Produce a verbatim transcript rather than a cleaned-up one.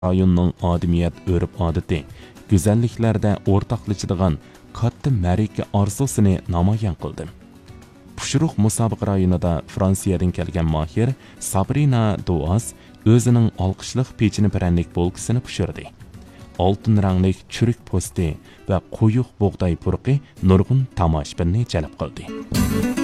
rayonning odimiyat o'rib-odati, go'zalliklarda o'rtoqlashadigan katta ma'raka orzusini namoyon qildi. Puşruq musobaqa rayonida Fransiyadan kelgan mohir Sabrina Duas o'zining olqishliq pechini parranlik bo'lkisini pishirdi. Oltin rangli churuk po'sti va quyuq bug'doy purqi nurg'un tomoshabinni jalb qildi.